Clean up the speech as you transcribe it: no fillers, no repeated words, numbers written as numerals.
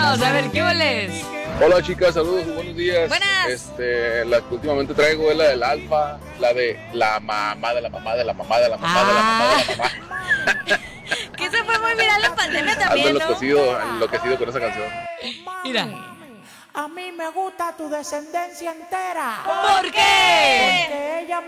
todos. A ver, ¿qué voles? Hola chicas, saludos y buenos días. Buenas. La que últimamente traigo es la del Alfa, la de la mamá de la mamá de la mamá de la mamá de la mamá de la mamá. Que se fue muy viral en pandemia también, Ando ¿no? enloquecido con esa canción. Mira. A mí me gusta tu descendencia entera. ¿Por qué? Porque ella me